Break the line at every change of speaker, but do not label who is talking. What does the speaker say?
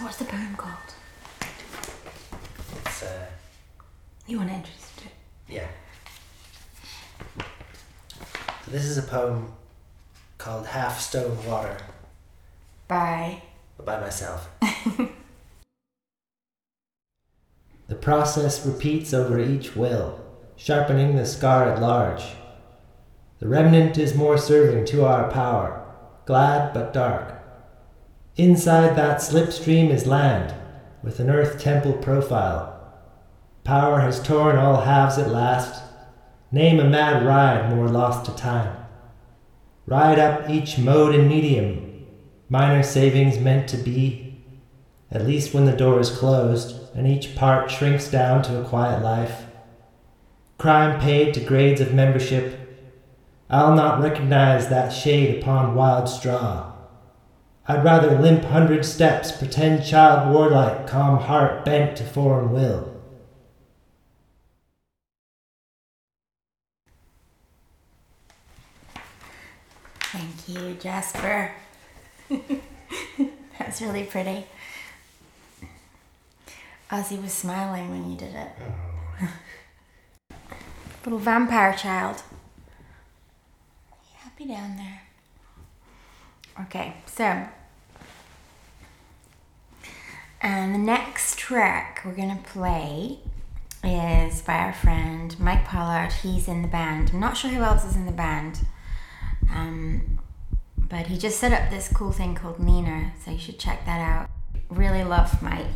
what's the poem called?
It's
You want to introduce it?
yeah. So this is a poem called Half Stone Water
By
myself. The process repeats over each will, sharpening the scar at large. The remnant is more serving to our power, glad but dark. Inside that slipstream is land, with an earth temple profile. Power has torn all halves at last. Name a mad ride more lost to time. Ride up each mode and medium, minor savings meant to be, at least when the door is closed and each part shrinks down to a quiet life. Crime paid to grades of membership. I'll not recognize that shade upon wild straw. I'd rather limp 100 steps, pretend child warlike, calm heart bent to foreign will.
Thank you, Jasper. That's really pretty. Ozzy was smiling when you did it. Little vampire child. You happy down there? Okay, so and the next track we're gonna play is by our friend Mike Pollard. He's in the band. I'm not sure who else is in the band. But he just set up this cool thing called Nina, so you should check that out. Really love Mike.